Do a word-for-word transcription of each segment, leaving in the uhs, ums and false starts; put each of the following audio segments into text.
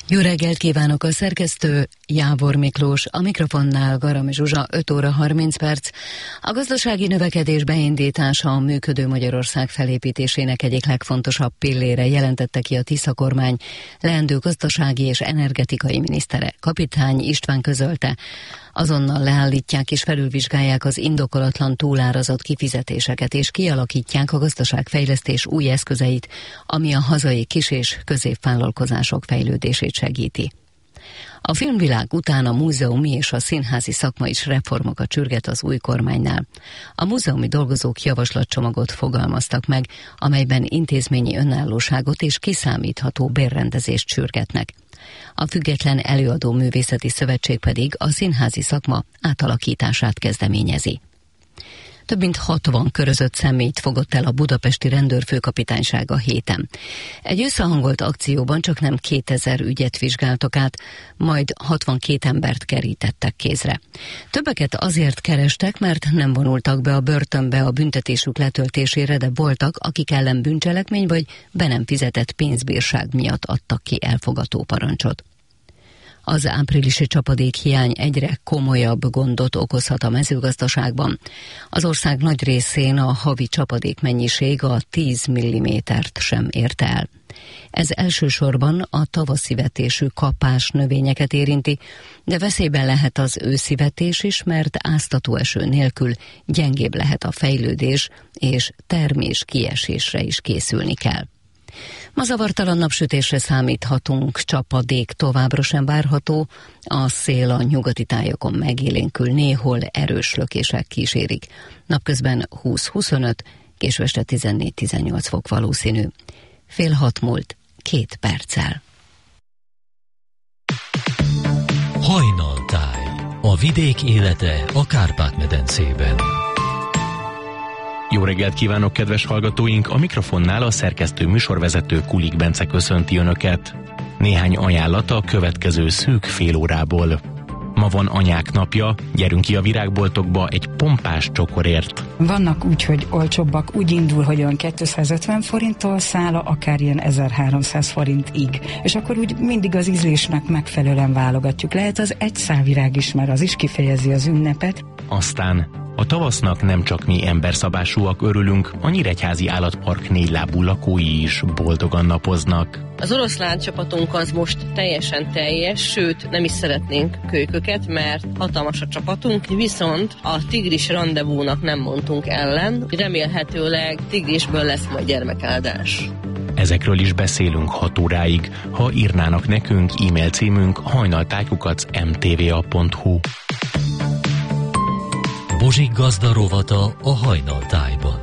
Jó reggelt kívánok, a szerkesztő Jávor Miklós, a mikrofonnál Garam Zsuzsa, öt óra harminc perc. A gazdasági növekedés beindítása a működő Magyarország felépítésének egyik legfontosabb pillére, jelentette ki a Tisza kormány leendő gazdasági és energetikai minisztere. Kapitány István közölte, azonnal leállítják és felülvizsgálják az indokolatlan túlárazott kifizetéseket, és kialakítják a gazdaságfejlesztés új eszközeit, ami a hazai kis- és középvállalkozások fejlődését segíti. A filmvilág után a múzeumi és a színházi szakma is reformokat sürget az új kormánynál. A múzeumi dolgozók javaslatcsomagot fogalmaztak meg, amelyben intézményi önállóságot és kiszámítható bérrendezést sürgetnek. A Független Előadó Művészeti Szövetség pedig a színházi szakma átalakítását kezdeményezi. Több mint hatvan körözött személyt fogott el a budapesti rendőrfőkapitányság a héten. Egy összehangolt akcióban csak nem kétezer ügyet vizsgáltak át, majd hatvankét embert kerítettek kézre. Többeket azért kerestek, mert nem vonultak be a börtönbe a büntetésük letöltésére, de voltak, akik ellen bűncselekmény vagy be nem fizetett pénzbírság miatt adtak ki elfogató parancsot. Az áprilisi csapadékhiány egyre komolyabb gondot okozhat a mezőgazdaságban. Az ország nagy részén a havi csapadékmennyiség a tíz millimétert sem érte el. Ez elsősorban a tavaszi vetésű kapás növényeket érinti, de veszélyben lehet az őszi vetés is, mert áztató eső nélkül gyengébb lehet a fejlődés, és termés kiesésre is készülni kell. Ma zavartalan napsütésre számíthatunk, csapadék továbbra sem várható, a szél a nyugati tájakon megélénkül, néhol erős lökések kísérik. Napközben húsz-huszonöt, késő este tizennégy-tizennyolc fok valószínű. Fél hat múlt, két perccel. Hajnaltáj, a vidék élete a Kárpát-medencében. Jó reggelt kívánok, kedves hallgatóink! A mikrofonnál a szerkesztő műsorvezető Kulik Bence köszönti Önöket. Néhány ajánlat a következő szűk fél órából. Ma van anyák napja, gyerünk ki a virágboltokba egy pompás csokorért. Vannak úgy, hogy olcsóbbak, úgy indul, hogy olyan kétszázötven forinttól szála, akár ilyen ezerháromszáz forintig. És akkor úgy mindig az ízlésnek megfelelően válogatjuk. Lehet az egy szál virág is, mert az is kifejezi az ünnepet. Aztán a tavasznak nem csak mi emberszabásúak örülünk, a Nyíregyházi Állatpark négylábú lakói is boldogan napoznak. Az oroszlán csapatunk az most teljesen teljes, sőt nem is szeretnénk kölyköket, mert hatalmas a csapatunk, viszont a tigris randevúnak nem mondtunk ellen, remélhetőleg tigrisből lesz majd gyermekáldás. Ezekről is beszélünk hat óráig, ha írnának nekünk, e-mail címünk hajnaltájkukac em té vé á pont hu. Bozsik gazda rovata a Hajnaltájban.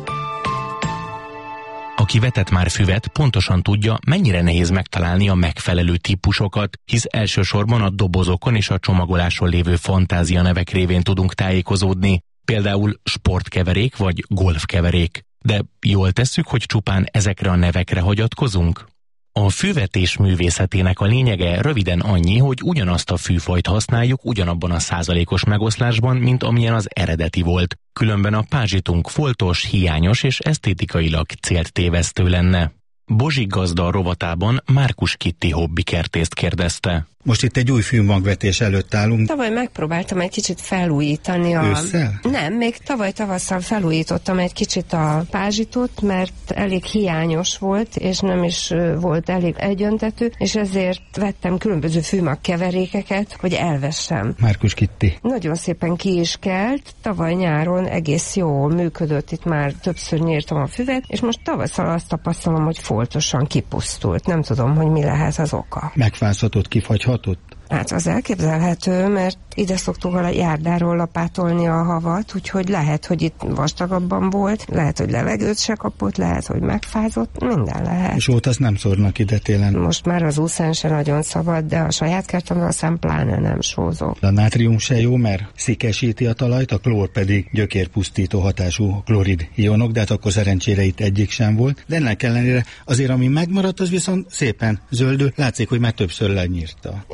Aki vetett már füvet, pontosan tudja, mennyire nehéz megtalálni a megfelelő típusokat, hisz elsősorban a dobozokon és a csomagoláson lévő fantázia nevek révén tudunk tájékozódni, például sportkeverék vagy golfkeverék. De jól tesszük, hogy csupán ezekre a nevekre hagyatkozunk? A fűvetés művészetének a lényege röviden annyi, hogy ugyanazt a fűfajt használjuk ugyanabban a százalékos megoszlásban, mint amilyen az eredeti volt. Különben a pázsitunk foltos, hiányos és esztétikailag célt tévesztő lenne. Bozsik gazda rovatában Márkus Kitti hobbikertészt kérdezte. Most itt egy új fűmagvetés előtt állunk. Tavaly megpróbáltam egy kicsit felújítani a... Ősszel? Nem, még tavaly tavasszal felújítottam egy kicsit a pázsitot, mert elég hiányos volt, és nem is volt elég egyöntetű, és ezért vettem különböző fűmagkeverékeket, hogy elvessem. Márkus Kitti. Nagyon szépen ki is kelt, tavaly nyáron egész jól működött, itt már többször nyírtam a füvet, és most tavasszal azt tapasztalom, hogy foltosan kipusztult. Nem tudom, hogy mi lehet az oka. Megfázhatott, kifagyhatott? Hát az elképzelhető, mert ide szoktuk a járdáról lapátolni a havat, úgyhogy lehet, hogy itt vastagabban volt, lehet, hogy levegőt se kapott, lehet, hogy megfázott, minden lehet. És ott azt nem szórnak ide télen? Most már az úszán se nagyon szabad, de a saját kertemben aztán pláne nem sózok. A nátrium se jó, mert szikesíti a talajt, a klór pedig gyökérpusztító hatású klorid ionok, de hát akkor szerencsére itt egyik sem volt. De ennek ellenére azért, ami megmaradt, az viszont szépen zöldül, látszik, hogy már többször lenyírta. Igen,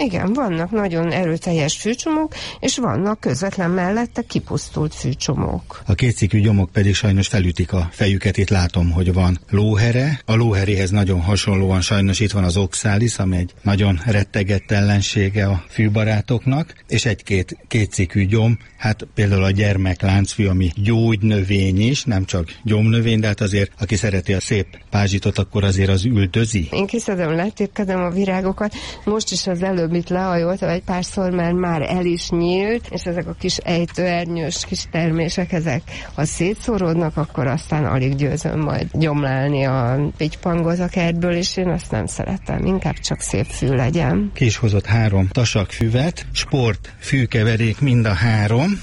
vannak nagyon erőteljes fűcsomók, és vannak közvetlen mellette kipusztult fűcsomók. A kétszikű gyomok pedig sajnos felütik a fejüket, itt látom, hogy van lóhere. A lóheréhez nagyon hasonlóan sajnos itt van az oxalis, ami egy nagyon rettegett ellensége a fűbarátoknak, és egy-két kétszikű gyom, hát például a gyermekláncfű, ami gyógynövény is, nem csak gyomnövény, de hát azért, aki szereti a szép pázsitot, akkor azért az üldözi. Én kiszedem, letépkedem a virágokat, most is az előbb itt lehajoltam egy párszor, mert már el is nyílt, és ezek a kis ejtőernyős kis termések, ezek ha szétszóródnak, akkor aztán alig győzöm majd gyomlálni a pitypangot a kertből, és én azt nem szeretem, inkább csak szép fű legyen. Ki is hozott három tasakfüvet, sport fűkeverék mind a három,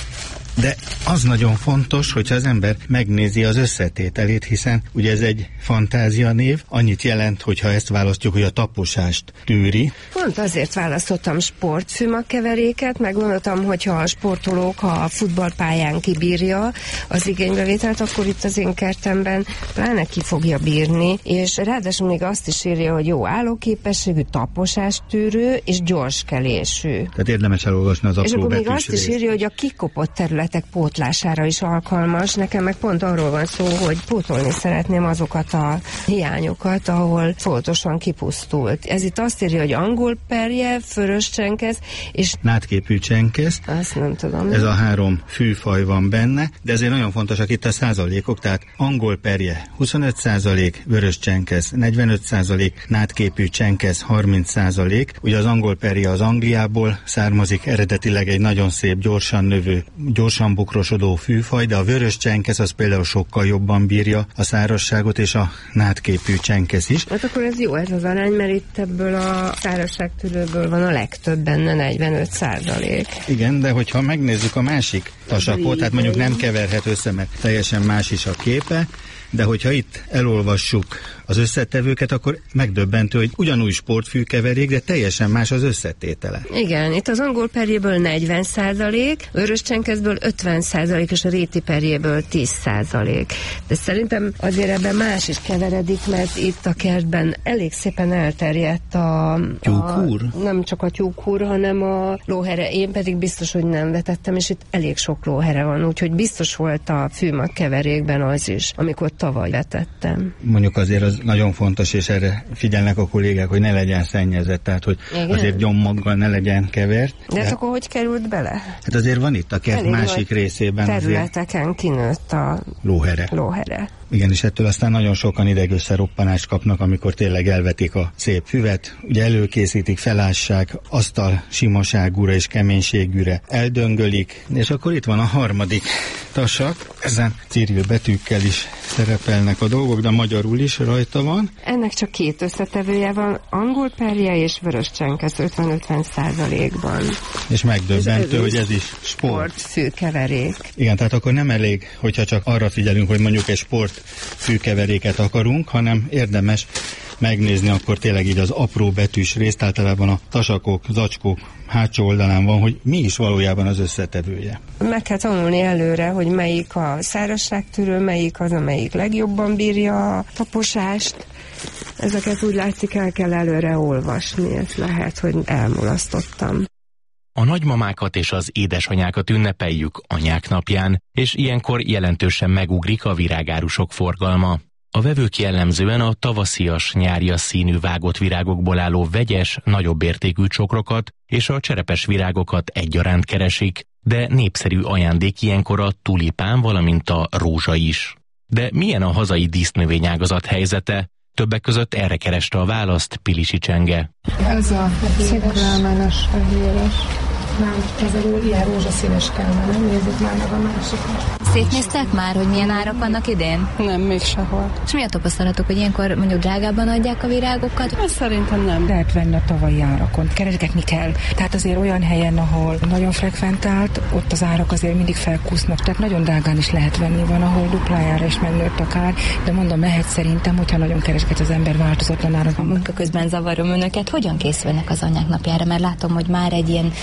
de az nagyon fontos, hogyha az ember megnézi az összetételét, hiszen ugye ez egy fantázia név, annyit jelent, hogyha ezt választjuk, hogy a taposást tűri. Pont azért választottam sportfűmagkeveréket, meg gondoltam, hogyha a sportolók a futballpályán kibírja az igénybevételt, akkor itt az én kertemben pláne ki fogja bírni, és ráadásul még azt is írja, hogy jó állóképességű, taposástűrő és gyorskelésű. Tehát érdemes elolvasni az apró és akkor még azt részt. is írja, hogy a kikopott terület pótlására is alkalmas. Nekem meg pont arról van szó, hogy pótolni szeretném azokat a hiányokat, ahol foltosan kipusztult. Ez itt azt írja, hogy angol perje, vörös csenkesz, és nátképű csenkesz. Azt nem tudom. Ez a három fűfaj van benne, de ezért nagyon fontosak itt a százalékok, tehát angol perje huszonöt százalék, vörös csenkesz negyvenöt százalék, nátképű csenkesz harminc százalék. Ugye az angol perje az Angliából származik, eredetileg egy nagyon szép, gyorsan növő, gyorsan bukrosodó fűfaj, de a vörös csenkesz az például sokkal jobban bírja a szárazságot, és a nátképű csenkesz is. Hát akkor ez jó, ez az arány, mert itt ebből a szárazságtűrőből van a legtöbb benne, negyvenöt százalék. Igen, de hogyha megnézzük a másik tasakot, tehát mondjuk nem keverhet össze, mert teljesen más is a képe, de hogyha itt elolvassuk az összetevőket, akkor megdöbbentő, hogy ugyanúgy sportfűkeverék, de teljesen más az összetétele. Igen, itt az angol perjéből negyven százalék, vörös csenkeszből ötven százalék, és a réti perjéből tíz százalék. De szerintem azért ebben más is keveredik, mert itt a kertben elég szépen elterjedt a... tyúkúr? A, nem csak a tyúkúr, hanem a lóhere. Én pedig biztos, hogy nem vetettem, és itt elég sok lóhere van, úgyhogy biztos volt a fűmag keverékben az is, amikor tavaly vetettem. Mondjuk azért az nagyon fontos, és erre figyelnek a kollégák, hogy ne legyen szennyezett, tehát hogy igen? Azért gyommaggal ne legyen kevert. De ez akkor hogy került bele? Hát azért van itt a kert elég másik részében. Területeken kinőtt a lóhere. lóhere. Igen, és ettől aztán nagyon sokan idegösszeroppanást kapnak, amikor tényleg elvetik a szép füvet, ugye előkészítik, felássák, asztal simaságúra és keménységűre eldöngölik, és akkor itt van a harmadik tasak, ezen ciril betűkkel is szerepelnek a dolgok, de magyarul is rajta van. Ennek csak két összetevője van, angol perje és vörös csenkesz ötven-ötven százalékban. És megdöbbentő, és hogy ez is sport. Sportfűkeverék. Igen, tehát akkor nem elég, hogyha csak arra figyelünk, hogy mondjuk egy sport fűkeveréket akarunk, hanem érdemes megnézni akkor tényleg így az apró betűs részt, általában a tasakok, zacskók hátsó oldalán van, hogy mi is valójában az összetevője. Meg kell tanulni előre, hogy melyik a szárazságtűrő, melyik az, amelyik legjobban bírja a taposást. Ezeket úgy látszik, el kell előre olvasni, ez lehet, hogy elmulasztottam. A nagymamákat és az édesanyákat ünnepeljük Anyák napján, és ilyenkor jelentősen megugrik a virágárusok forgalma. A vevők jellemzően a tavaszias, nyárias színű vágott virágokból álló vegyes, nagyobb értékű csokrokat és a cserepes virágokat egyaránt keresik, de népszerű ajándék ilyenkor a tulipán, valamint a rózsa is. De milyen a hazai dísznövényágazat helyzete? Többek között erre kereste a választ Pilisi Csenge. Ez a színkelmenes, fehéres. Nem, ez egy ilyen rózsaszínes kellene, nézzük már meg a másikat. Szétnéztek már, hogy milyen árak vannak idén? Nem, még sehol. És mi a tapasztalatok, hogy ilyenkor mondjuk drágábban adják a virágokat? Ez szerintem nem. Lehet venni a tavalyi árakon, keresgetni kell. Tehát azért olyan helyen, ahol nagyon frekventált, ott az árak azért mindig felkúsznak, tehát nagyon drágán is lehet venni, van, ahol duplájára is megnőtt akár, de mondom, lehet szerintem, hogyha nagyon keresget az ember változatlan árak. A munka közben zavarom önöket, hogyan készülnek az Anyák napjára, mert látom, hogy már egy ilyen előre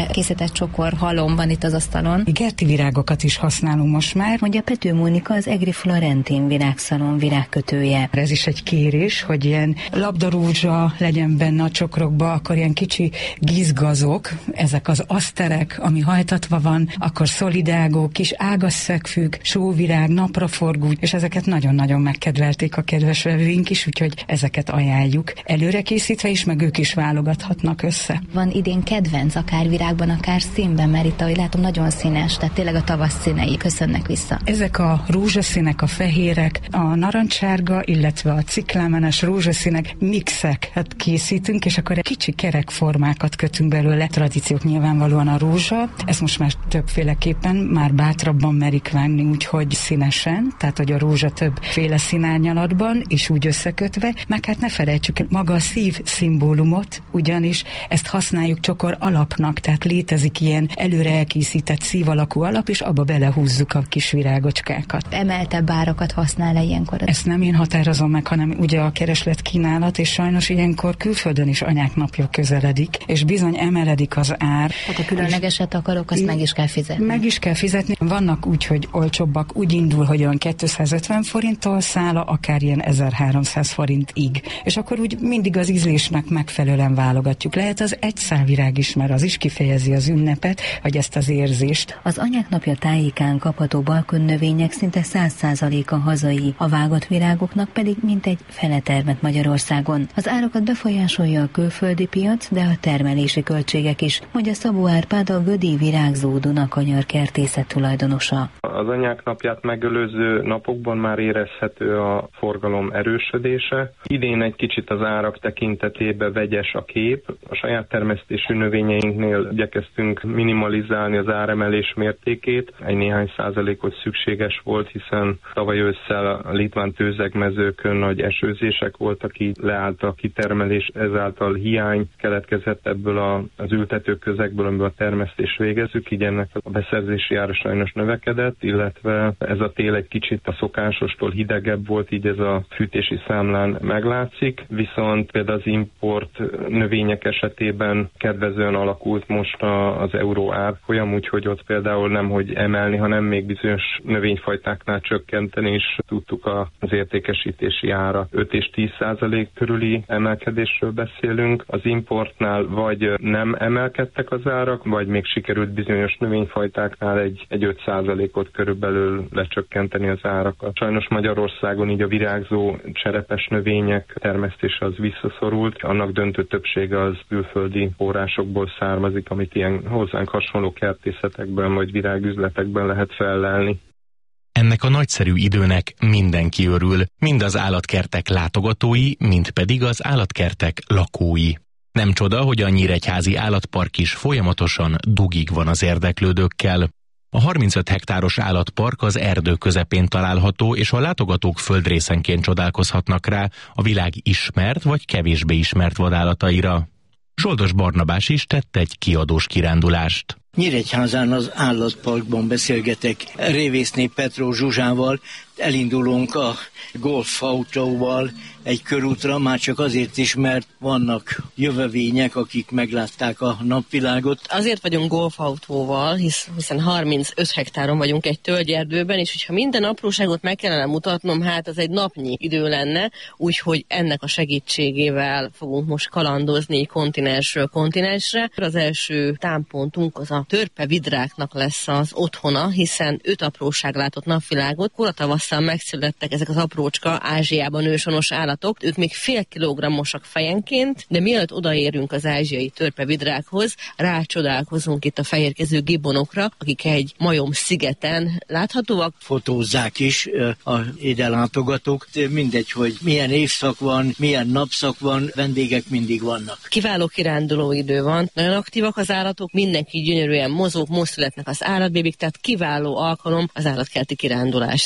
Kertbe készített csokor halom van itt az asztalon. Kerti virágokat is használunk most már. Mondja Pető Mónika, az Egri Florentin virágszalon virágkötője. Ez is egy kérés, hogy ilyen labdarúzsa legyen benne a csokrokba, akkor ilyen kicsi gizgazok, ezek az aszterek, ami hajtatva van, akkor szolidágó, kis ágasszegfűk, sóvirág, napraforgó, és ezeket nagyon-nagyon megkedvelték a kedves vevőink is, úgyhogy ezeket ajánljuk. Előre készítve is, meg ők is válogathatnak össze. Van idén kedvenc, akár virágban, akár színben, mert itt, ahogy látom, nagyon színes, tehát tényleg a tavasz színei köszönnek vissza. Ezek a rózsaszínek, a fehérek, a narancssárga, illetve a ciklámenes rózsaszínek mixeket készítünk, és akkor egy kicsi kerekformákat kötünk belőle. Tradíciók nyilvánvalóan a rózsa, ezt most már többféleképpen már bátrabban merik vágni, úgyhogy színesen, tehát hogy a rózsa többféle színárnyalatban, és úgy összekötve, meg hát ne felejtsük el maga a szív szimbólumot, ugyanis ezt használjuk csokor alapnak, tehát létezik ilyen előre elkészített szív alakú alap, és abba belehúzzuk a kis virágocskákat. Emeltebb árakat használ-e ilyenkor? Ezt nem én határozom meg, hanem ugye a kereslet kínálat, és sajnos ilyenkor külföldön is anyák napja közeledik, és bizony emeledik az ár. Tehát a különlegeset akarok, azt meg is kell fizetni. Meg is kell fizetni. Vannak úgy, hogy olcsóbbak, úgy indul, hogy olyan kétszázötven forinttól szála, akár ilyen ezerháromszáz forintig. És akkor úgy mindig az ízlésnek megfelelően válogatjuk. Lehet az egy szálvirág is, mert az is kifejezi az ünnepet, vagy ezt az érzést. Az anyák napja tájékán kapható balkonnövények szinte száz százaléka hazai, a vágott virágoknak pedig mintegy fele termett Magyarországon. Az árakat befolyásolja a külföldi piac, de a termelési költségek is, mondja Szabó Árpád, a Gödi Virágzó Dunakanyar kertészet tulajdonosa. Az anyák napját megelőző napokban már érezhető a forgalom erősödése. Idén egy kicsit az árak tekintetében vegyes a kép. A saját termesztésű növényeinknél igyekeztünk minimalizálni az áremelés mértékét. Egy néhány százalékot szükséges volt, hiszen tavaly ősszel a litván tőzegmezőkön nagy esőzések voltak, így leállt a kitermelés, ezáltal hiány keletkezett ebből a, az ültető közegből, amiből a termesztés végezzük, így ennek a beszerzési ára sajnos növekedett, illetve ez a tél egy kicsit a szokásostól hidegebb volt, így ez a fűtési számlán meglátszik, viszont például az import növények esetében kedvezően alakult most a, az euró árfolyam, úgyhogy ott például nem hogy emelni, hanem még bizonyos növényfajtáknál csökkenteni, és tudtuk az értékesítési ára öt és tíz százalék körüli emelkedésről beszélünk. Az importnál vagy nem emelkedtek az árak, vagy még sikerült bizonyos növényfajtáknál egy, egy öt százalékot körülbelül lecsökkenteni az árakat. Sajnos Magyarországon így a virágzó cserepes növények termesztése az visszaszorult, annak döntő többsége az külföldi forrásokból származik, amit ilyen hozzánk hasonló kertészetekben vagy virágüzletekben lehet fellelni. Ennek a nagyszerű időnek mindenki örül, mind az állatkertek látogatói, mind pedig az állatkertek lakói. Nem csoda, hogy a Nyíregyházi állatpark is folyamatosan dugig van az érdeklődőkkel. A harmincöt hektáros állatpark az erdő közepén található, és a látogatók földrészenként csodálkozhatnak rá a világ ismert vagy kevésbé ismert vadálataira. Zsoldos Barnabás is tett egy kiadós kirándulást. Nyíregyházán az állatparkban beszélgetek Révészné Petró Zsuzsával, elindulunk a golfautóval egy körútra, már csak azért is, mert vannak jövevények, akik meglátták a napvilágot. Azért vagyunk golfautóval, hisz, hiszen harmincöt hektáron vagyunk egy tölgyerdőben, és hogyha minden apróságot meg kellene mutatnom, hát az egy napnyi idő lenne, úgyhogy ennek a segítségével fogunk most kalandozni kontinensről kontinensre. Az első támpontunk az a törpevidráknak lesz az otthona, hiszen öt apróság látott napvilágot. Kora tavasszal megszülettek ezek az aprócska Ázsiában őshonos állatok. Ők még fél kilogrammosak fejenként, de mielőtt odaérünk az ázsiai törpevidrákhoz, rácsodálkozunk itt a fehérkező gibbonokra, akik egy majom szigeten láthatóak. Fotózzák is a ide látogatók. Mindegy, hogy milyen évszak van, milyen napszak van, vendégek mindig vannak. Kiváló kiránduló idő van, nagyon aktívak az állatok, mindenki gyönyörűen mozog, most születnek az állatbébik, tehát kiváló alkalom az állatkerti kirándulásra.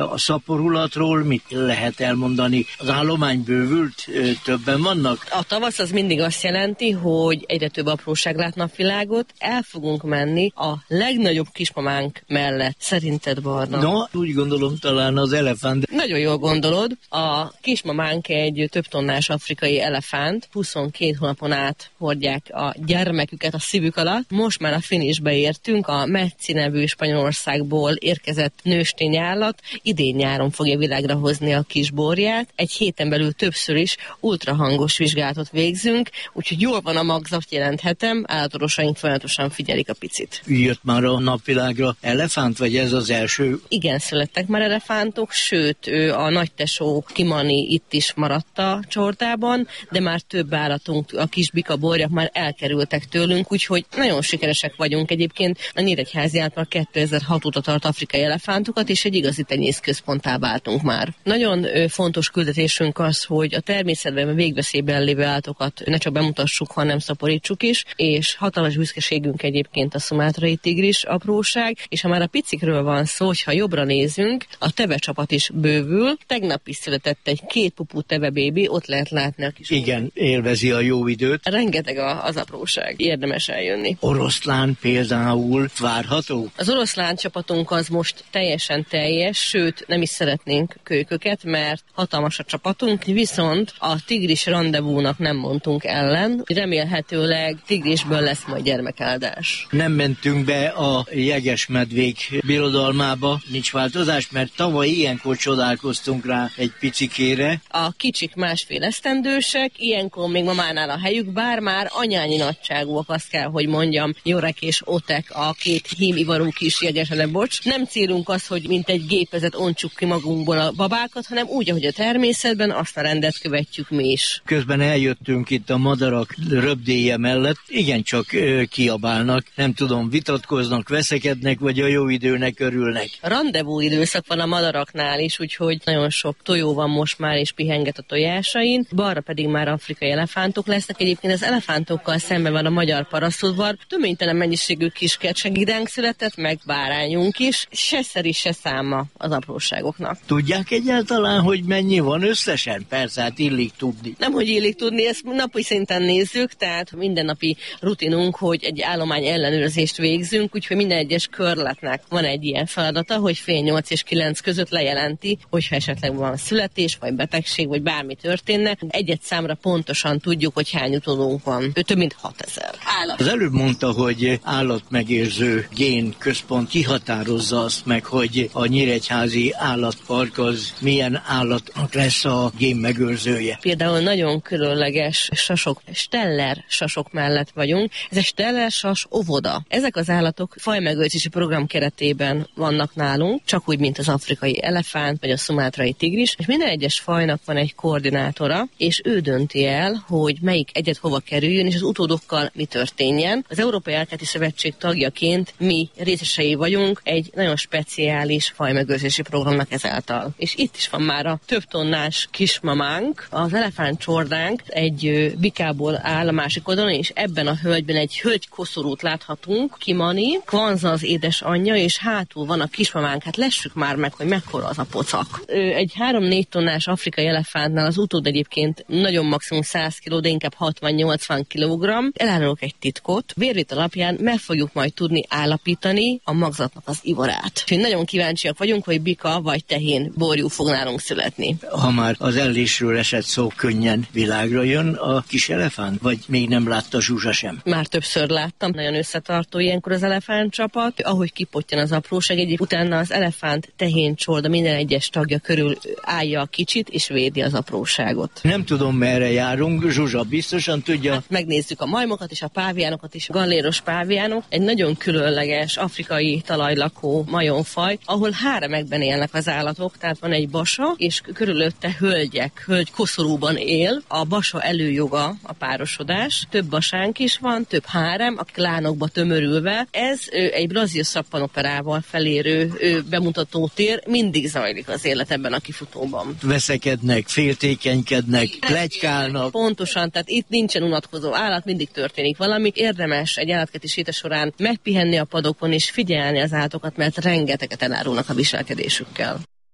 A szaporulatról mit lehet elmondani? Az állomány bővült, többen vannak? A tavasz az mindig azt jelenti, hogy egyre több apróság lát napvilágot. El fogunk menni a legnagyobb kismamánk mellett. Szerinted, Barna? No, úgy gondolom talán az elefánt. Nagyon jól gondolod. A kismamánk egy több tonnás afrikai elefánt. huszonkét hónapon át hordják a gyermeküket a szívük alatt. Most már a finishbe értünk. A Metzi nevű Spanyolországból érkezett nőstény állat idén nyáron fogja világra hozni a kisborját. Egy héten belül többször is ultrahangos vizsgálatot végzünk, úgyhogy jól van a magzat, jelenthetem, állatorvosaink folyamatosan figyelik a picit. Jött már a napvilágra elefánt, vagy ez az első? Igen, születtek már elefántok, sőt, ő a nagytesó Kimani itt is maradt a csortában, de már több állatunk, a kis bikaborjak már elkerültek tőlünk, úgyhogy nagyon sikeresek vagyunk. Egyébként a Nyíregyházi által kétezer-hat óta tart afrikai elefántokat, és egy igazi tenyészközponttá váltunk már. Nagyon ö, fontos küldetésünk az, hogy a természetben végveszélyben lévő állatokat ne csak bemutassuk, hanem szaporítsuk is, és hatalmas büszkeségünk egyébként a szumátrai tigris apróság, és ha már a picikről van szó, hogyha jobbra nézünk, a teve csapat is bővül. Tegnap is született egy két pupú teve bébi, ott lehet látni a kis. Igen, élvezi a jó időt. Rengeteg a, az apróság, érdemes eljönni. Oroszlán például várható? Az oroszlán csapatunk az most teljesen teljes, sőt nem is szeretnénk kölyköket, mert hatalmas a csapatunk, viszont a tigris randevúnak nem mondtunk ellen. Remélhetőleg tigrisből lesz majd gyermekáldás. Nem mentünk be a jegesmedvék birodalmába, nincs változás, mert tavaly ilyenkor csodálkoztunk rá egy picikére. A kicsik másfél esztendősek, ilyenkor még mamánál a helyük, bár már anyányi nagyságúak, azt kell, hogy mondjam, Jorek és Otek, a két hímivarú kis jegesele, bocs. Nem célunk az, hogy mint egy gépezet ontsuk ki magunkból a babákat, hanem úgy, ahogy a természetben, azt a rendet követjük mi is. Közben eljöttünk itt a madarak röpdéje mellett, igencsak ö, kiabálnak, nem tudom, vitatkoznak, veszekednek, vagy a jó időnek örülnek. Randevú időszak van a madaraknál is, úgyhogy nagyon sok tojó van most már, és pihenget a tojásain. Balra pedig már afrikai elefántok lesznek. Egyébként az elefántokkal szemben van a magyar parasztudvar. Töménytelen mennyiségű kis kecsegidánk született, meg bárányunk is. Se szeri, se száma az apróságoknak. Tudják egyáltalán, hogy mennyi van összesen? Persze, hát illik tudni. Nem, hogy illik tudni, ezt napi szinten nézzük, tehát mindennapi rutinunk, hogy egy állomány ellenőrzést végzünk, úgyhogy minden egyes körletnek van egy ilyen feladata, hogy fél nyolc és kilenc között lejelenti, hogyha esetleg van születés, vagy betegség, vagy bármi történne. Egy-egy számra pontosan tudjuk, hogy hány utódunk van. Ő több mint hatezer állat. Az előbb mondta, hogy állatmegérző gén központ kihatározza azt meg, hogy a Nyíregyházi állatpark az milyen állatnak lesz a génmegőrzője. Például nagyon különleges sasok, steller sasok mellett vagyunk. Ez egy steller sas óvoda. Ezek az állatok fajmegőrzési program keretében vannak nálunk, csak úgy, mint az afrikai elefánt, vagy a szumátrai tigris, és minden egyes fajnak van egy koordinátora, és ő dönti el, hogy melyik egyet hova kerüljön, és az utódokkal mi történjen. Az Európai Állatkerti Szövetség tagjaként mi részesei vagyunk egy nagyon speciális fajmegőrzési programnak ezáltal. És itt is van már a több tonnás kismamánk, az elefántcsordánk egy bikából áll a másik oldalon, és ebben a hölgyben egy hölgy koszorút láthatunk, Kimani, Kwanza az édesanyja, és hátul van a kismamánk, hát lessük már meg, hogy mekkora az a pocak. Egy három-négy tonnás afrikai elefántnál az utód egyébként nagyon maximum száz kiló, de inkább hatvan-nyolcvan kilogramm. Elárulok egy titkot, vérvét alapján meg fogjuk majd tudni állapítani a magzatnak az ivarát. Úgyhogy nagyon kíváncsiak vagyunk, hogy bika vagy tehén borjú fog nálunk születni. Ha már az ellésről esett szó, könnyen világra jön a kis elefánt, vagy még nem látta Zsuzsa sem? Már többször láttam, nagyon összetartó ilyenkor az elefántcsapat. Ahogy kipottyan az apróság, egyik utána az elefánt tehén csorda minden egyes tagja körül állja a kicsit, és védi az apróságot. Nem tudom, merre járunk, Zsuzsa biztosan tudja. Hát megnézzük a majmokat és a páviánokat is, a galléros páviánok, egy nagyon különleges afrikai talajlakó majomfaj, ahol háremekben élnek az állatok, tehát van egy basa, és körülötte hölgyek, hölgy koszorúban él. A basa előjoga a párosodás, több basánk is van, több hárem, a klánokba tömörülve. Ez ő, egy brazil szappanoperával felérő ő, bemutató tér, mindig zajlik az élet ebben a kifutóban. Veszekednek, féltékenykednek, pletykálnak. Pontosan, tehát itt nincsen unatkozó állat, mindig történik valami. Érdemes egy állatkerti séta során megpihenni a padokon és figyelni az állatokat, mert rengeteget elárulnak a viselkedésükkel.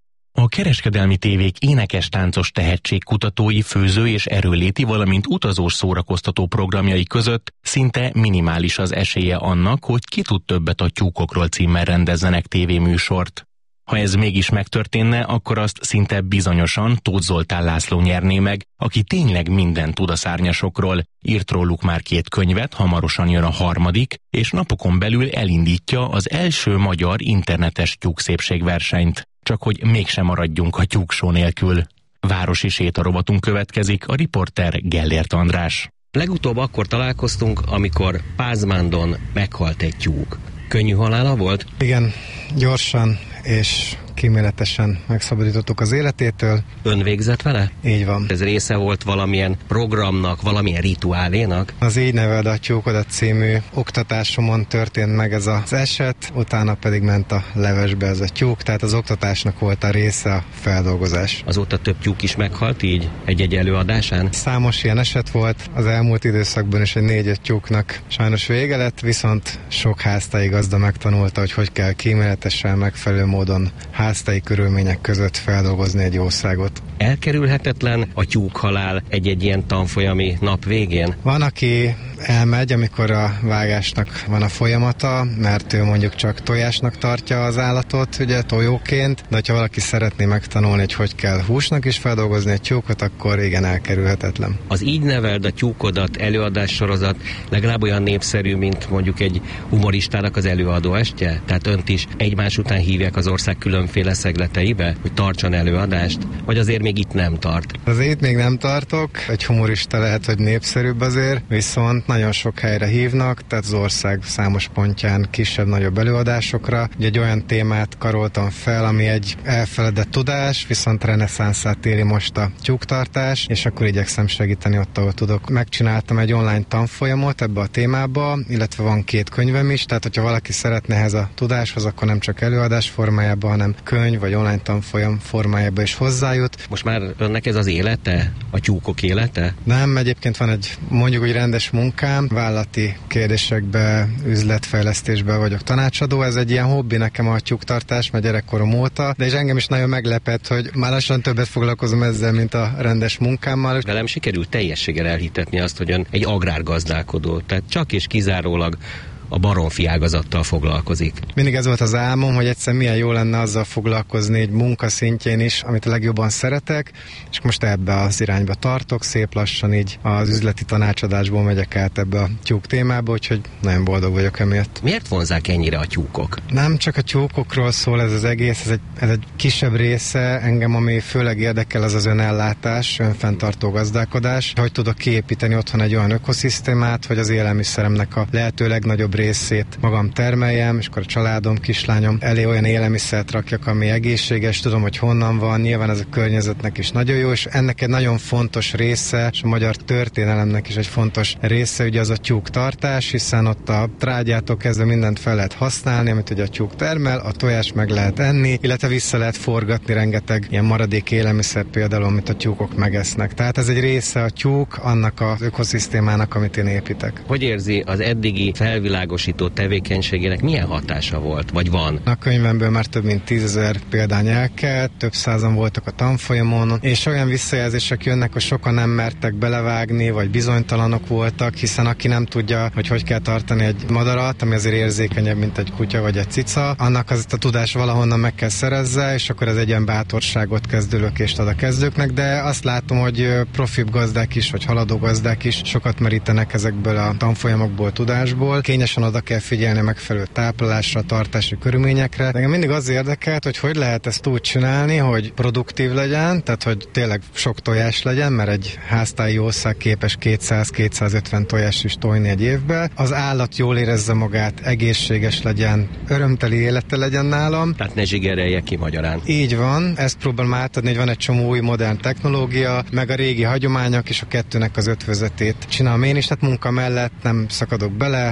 A kereskedelmi tévék énekes-táncos tehetségkutatói, főző és erőléti, valamint utazós szórakoztató programjai között szinte minimális az esélye annak, hogy Ki tud többet a tyúkokról címmel rendezzenek tévéműsort. Ha ez mégis megtörténne, akkor azt szinte bizonyosan Tóth Zoltán László nyerné meg, aki tényleg mindent tud a szárnyasokról, írt róluk már két könyvet, hamarosan jön a harmadik, és napokon belül elindítja az első magyar internetes tyúkszépségversenyt. Csak hogy mégsem maradjunk a tyúksó nélkül. Városi sétarovatunk következik, a riporter Gellért András. Legutóbb akkor találkoztunk, amikor Pázmándon meghalt egy tyúk. Könnyű halála volt? Igen, gyorsan és kíméletesen megszabadítottuk az életétől. Ön végzett vele? Így van. Ez része volt valamilyen programnak, valamilyen rituálénak? Az Így neveld a tyúkodat című oktatásomon történt meg ez az eset, utána pedig ment a levesbe ez a tyúk, tehát az oktatásnak volt a része a feldolgozás. Azóta több tyúk is meghalt így egy-egy előadásán? Számos ilyen eset volt, az elmúlt időszakban is egy négy-öt tyúknak sajnos vége lett, viszont sok háztáji gazda megtanulta, hogy hogy kell kíméletesen, megfelelő módon háztai körülmények között feldolgozni egy jószágot. Elkerülhetetlen a tyúkhalál egy-egy ilyen tanfolyami nap végén? Van, aki elmegy, amikor a vágásnak van a folyamata, mert ő mondjuk csak tojásnak tartja az állatot, ugye tojóként, de ha valaki szeretné megtanulni, hogy hogy kell húsnak is feldolgozni egy tyúkot, akkor igen, elkerülhetetlen. Az Így neveld a tyúkodat előadás sorozat legalább olyan népszerű, mint mondjuk egy humoristának az előadó estje? Tehát önt is egymás után hívják az ország különféle szegleteibe, hogy tartson előadást? Vagy azért még itt nem tart? Azért itt még nem tartok. Egy humorista lehet, hogy népszerűbb azért, viszont nagyon sok helyre hívnak, tehát az ország számos pontján kisebb-nagyobb előadásokra. Ugye egy olyan témát karoltam fel, ami egy elfeledett tudás, viszont reneszánszát éri most a tyúktartás, és akkor igyekszem segíteni ott, ahol tudok. Megcsináltam egy online tanfolyamot ebbe a témába, illetve van két könyvem is, tehát hogyha valaki szeretne ehhez a tudáshoz, akkor nem csak előadás formájában, hanem könyv vagy online tanfolyam formájában is hozzájut. Most már önnek ez az élete? A tyúkok élete? Nem, egyébként van egy mondjuk úgy rendes munkám, vállalati kérdésekbe, üzletfejlesztésbe vagyok tanácsadó, ez egy ilyen hobbi nekem a tyúktartás, mert gyerekkorom óta, de és engem is nagyon meglepett, hogy már lassan többet foglalkozom ezzel, mint a rendes munkámmal. Velem sikerült teljességgel elhitetni azt, hogy ön egy agrárgazdálkodó, tehát csak és kizárólag a baromfi ágazattal foglalkozik. Mindig ez volt az álmom, hogy egyszer milyen jó lenne azzal foglalkozni egy munka szintjén is, amit a legjobban szeretek, és most ebbe az irányba tartok, szép lassan így az üzleti tanácsadásból megyek át ebbe a tyúk témába, úgyhogy nagyon boldog vagyok emiatt. Miért vonzák ennyire a tyúkok? Nem csak a tyúkokról szól ez az egész, ez egy, ez egy kisebb része engem, ami főleg érdekel, az az önellátás, önfenntartó gazdálkodás, hogy tudok kiépíteni otthon egy olyan ökoszisztémát, hogy az élelmiszeremnek a lehető legnagyobb részét magam termeljem, és akkor a családom, kislányom elé olyan élelmiszert rakjak, ami egészséges, tudom, hogy honnan van, nyilván ez a környezetnek is nagyon jó, és ennek egy nagyon fontos része, és a magyar történelemnek is egy fontos része, ugye az a tyúktartás, hiszen ott a trágyától kezdve mindent fel lehet használni, amit ugye a tyúk termel, a tojás meg lehet enni, illetve vissza lehet forgatni rengeteg ilyen maradék élelmiszer például, amit a tyúkok megesznek. Tehát ez egy része a tyúk annak az ökoszisztémának, amit én építek. Hogy érzi, az eddigi felvilágosító tevékenységének milyen hatása volt, vagy van? A könyvemből már több mint tízezer példány elkelt, több százan voltak a tanfolyamon, és olyan visszajelzések jönnek, hogy sokan nem mertek belevágni, vagy bizonytalanok voltak, hiszen aki nem tudja, hogy hogy kell tartani egy madarat, ami azért érzékenyebb, mint egy kutya vagy egy cica, annak az a tudás valahonnan meg kell szerezze, és akkor ez egy ilyen bátorságot kezdőlökést ad a kezdőknek, de azt látom, hogy profibb gazdák is, vagy haladó gazdák is sokat merítenek ezekből a tanfolyamokból, tudásból. Kényesen oda kell figyelni a megfelelő táplálásra, tartási körülményekre. Nekem mindig az érdekelt, hogy hogy lehet ezt úgy csinálni, hogy produktív legyen, tehát hogy tényleg sok tojás legyen, mert egy háztáji jószág képes kétszáz-kétszázötven tojás is tojni egy évbe. Az állat jól érezze magát, egészséges legyen, örömteli élete legyen nálam. Tehát ne zsigerelje ki magyarán. Így van, ezt próbálom átadni, hogy van egy csomó új modern technológia, meg a régi hagyományok és a kettőnek az ötvözetét csinálom én is, tehát munka mellett nem szakadok bele, nagyon szép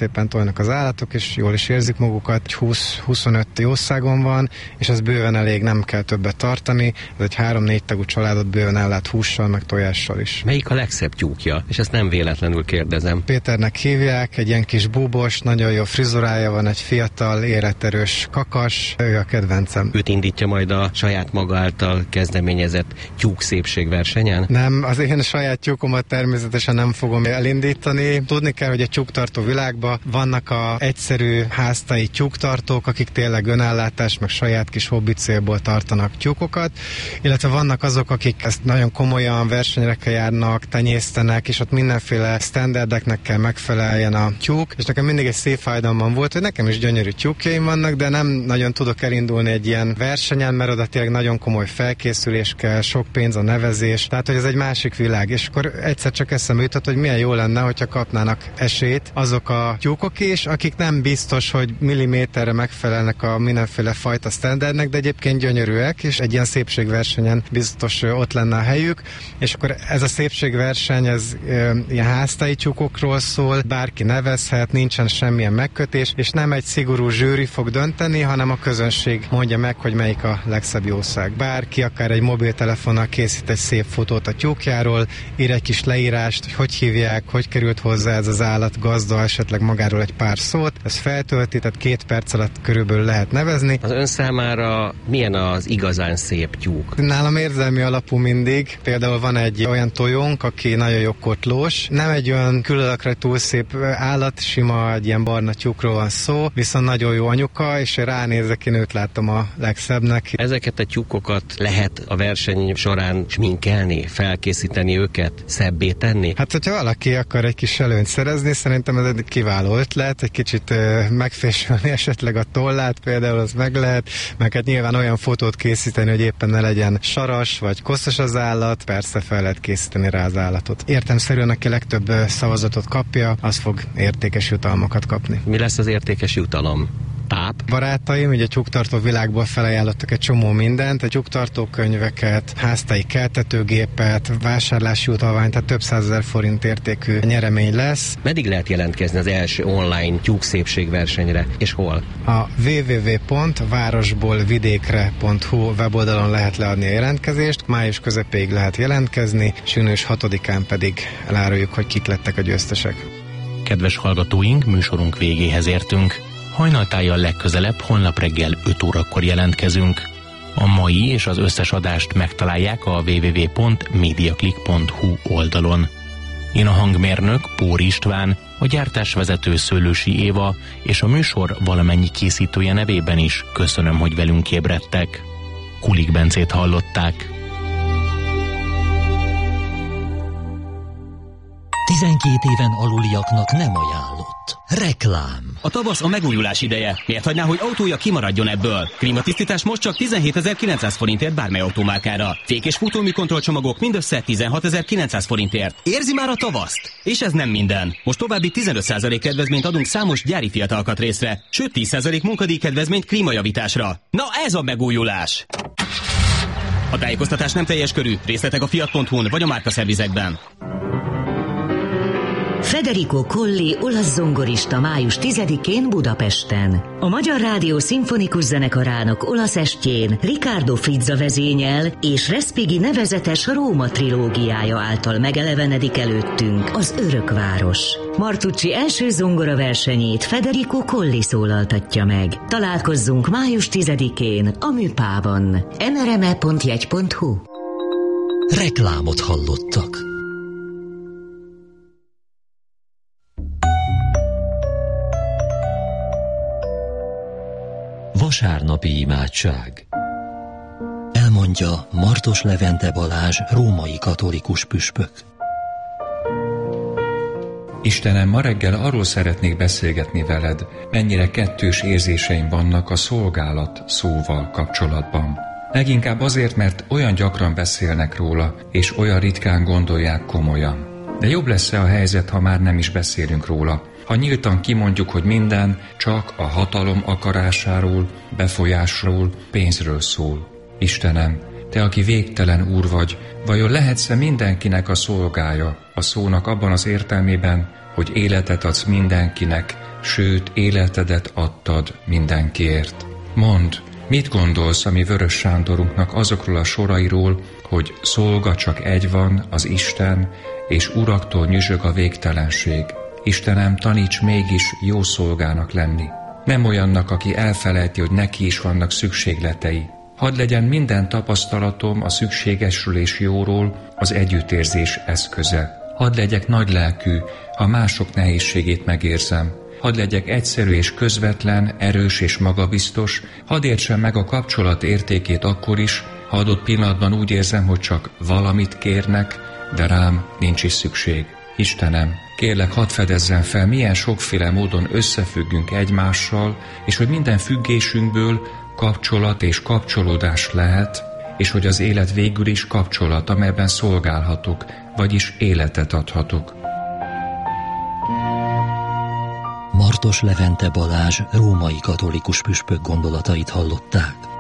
szépen tojnak az állatok, és jól is érzik magukat. húsz-huszonöt jószágon van, és ez bőven elég, nem kell többet tartani. Ez egy három-négy tagú családot bőven ellát hússal, meg tojással is. Melyik a legszebb tyúkja? És ezt nem véletlenül kérdezem. Péternek hívják, egy ilyen kis búbos, nagyon jó frizurája van, egy fiatal, életerős kakas, ő a kedvencem. Őt indítja majd a saját maga által kezdeményezett tyúk szépségversenyen? Nem, az én saját tyúkomat természetesen nem fogom elindítani. Tudni kell, hogy a tyúktartó világban vannak a egyszerű háztai tyúktartók, akik tényleg önállátás, meg saját kis hobbi célból tartanak tyúkokat, illetve vannak azok, akik ezt nagyon komolyan versenyekre járnak, tenyésztenek, és ott mindenféle standardeknek kell megfeleljen a tyúk, és nekem mindig egy szép fájdalmam volt, hogy nekem is gyönyörű tyúkjaim vannak, de nem nagyon tudok elindulni egy ilyen versenyen, mert oda tényleg nagyon komoly felkészülés kell, sok pénz a nevezés, tehát hogy ez egy másik világ, és akkor egyszer csak eszembe jutott, hogy milyen jó lenne, hogyha kapnának esélyt azok a tyúkok is, akik nem biztos, hogy milliméterre megfelelnek a mindenféle fajta standardnek, de egyébként gyönyörűek, és egy ilyen szépségversenyen biztos ott lenne a helyük, és akkor ez a szépségverseny, ez e, ilyen háztai tyúkokról szól, bárki nevezhet, nincsen semmilyen megkötés, és nem egy szigorú zsűri fog dönteni, hanem a közönség mondja meg, hogy melyik a legszebb jószág. Bárki akár egy mobiltelefonnal készít egy szép fotót a tyúkjáról, ír egy kis leírást, hogy hogy hívják, hogy került hozzá ez az állat, gazda, esetleg magáról egy pár szót, ez feltölti, tehát két perc alatt körülbelül lehet nevezni. Az ön számára milyen az igazán szép tyúk? Nálam érzelmi alapú mindig. Például van egy olyan tojónk, aki nagyon jó kotlós. Nem egy olyan különökre túl szép állat, sima egy ilyen barna tyúkról van szó, viszont nagyon jó anyuka, és én ránézek, én őt látom a legszebbnek. Ezeket a tyúkokat lehet a verseny során sminkelni, felkészíteni őket, szebbé tenni? Hát, hogyha valaki akar egy kis előnyt szerezni, szerintem ez egy kiváló ötlet, egy kicsit uh, megfésülni esetleg a tollát, például az meg lehet, meg hát nyilván olyan fotót készíteni, hogy éppen ne legyen saras, vagy koszos az állat, persze fel lehet készíteni rá az állatot. Értelemszerűen, aki legtöbb szavazatot kapja, az fog értékes jutalmakat kapni. Mi lesz az értékes jutalom? Táp. Barátaim, ugye a tyúktartó világból felajánlottak egy csomó mindent, egy tyúktartó könyveket, háztai keltetőgépet, vásárlási utalványt, tehát több százezer forint értékű nyeremény lesz. Meddig lehet jelentkezni az első online tyúkszépségversenyre, és hol? A double-u double-u double-u pont városbolvidékre pont hu weboldalon lehet leadni a jelentkezést, május közepéig lehet jelentkezni, és június hatodikán pedig eláruljuk, hogy kik lettek a győztesek. Kedves hallgatóink, műsorunk végéhez értünk. Hajnaltájjal legközelebb holnap reggel öt órakor jelentkezünk. A mai és az összes adást megtalálják a double-u double-u double-u pont mediaclick pont hu oldalon. Én a hangmérnök Pór István, a gyártásvezető Szőlősi Éva és a műsor valamennyi készítője nevében is köszönöm, hogy velünk ébredtek. Kulik Bencét hallották. tizenkét éven aluliaknak nem ajánlott. Reklám. A tavasz a megújulás ideje. Miért hagyná, hogy autója kimaradjon ebből? Klímatisztítás most csak tizenhétezer-kilencszáz forintért bármely automárkára. Fék- és futómű kontrollcsomagok mindössze tizenhatezer-kilencszáz forintért. Érzi már a tavaszt? És ez nem minden. Most további tizenöt százalék kedvezményt adunk számos gyári Fiat alkatrészre, sőt tíz százalék munkadíj kedvezményt klímajavításra. Na ez a megújulás! A tájékoztatás nem teljes körű. Részletek a fiat pont hu-n vagy a márkaszervizekben. Federico Colli olasz zongorista május tizedikén Budapesten. A Magyar Rádió Szimfonikus Zenekarának olasz estjén Riccardo Frizza vezényel és Respighi nevezetes Róma trilógiája által megelevenedik előttünk az Örökváros. Martucci első zongora versenyét Federico Colli szólaltatja meg. Találkozzunk május tizedikén a Műpában. em er em e pont jegy pont hu. Reklámot hallottak. Vasárnapi imádság. Elmondja Martos Levente Balázs, római katolikus püspök. Istenem, ma reggel arról szeretnék beszélgetni veled, mennyire kettős érzéseim vannak a szolgálat szóval kapcsolatban. Leginkább azért, mert olyan gyakran beszélnek róla, és olyan ritkán gondolják komolyan. De jobb lesz-e a helyzet, ha már nem is beszélünk róla? Ha nyíltan kimondjuk, hogy minden csak a hatalom akarásáról, befolyásról, pénzről szól. Istenem, Te, aki végtelen Úr vagy, vajon lehetsz-e mindenkinek a szolgája, a szónak abban az értelmében, hogy életet adsz mindenkinek, sőt életedet adtad mindenkiért. Mondd, mit gondolsz a mi Vörös Sándorunknak azokról a sorairól, hogy szolga csak egy van, az Isten, és uraktól nyüzsög a végtelenség. Istenem, taníts mégis jó szolgának lenni. Nem olyannak, aki elfelejti, hogy neki is vannak szükségletei. Hadd legyen minden tapasztalatom a szükségesről és jóról az együttérzés eszköze. Hadd legyek nagylelkű, ha mások nehézségét megérzem. Hadd legyek egyszerű és közvetlen, erős és magabiztos. Hadd értsem meg a kapcsolat értékét akkor is, ha adott pillanatban úgy érzem, hogy csak valamit kérnek, de rám nincs is szükség. Istenem, kérlek, hadd fedezzen fel, milyen sokféle módon összefüggünk egymással, és hogy minden függésünkből kapcsolat és kapcsolódás lehet, és hogy az élet végül is kapcsolat, amelyben szolgálhatok, vagyis életet adhatok. Martos Levente Balázs római katolikus püspök gondolatait hallották.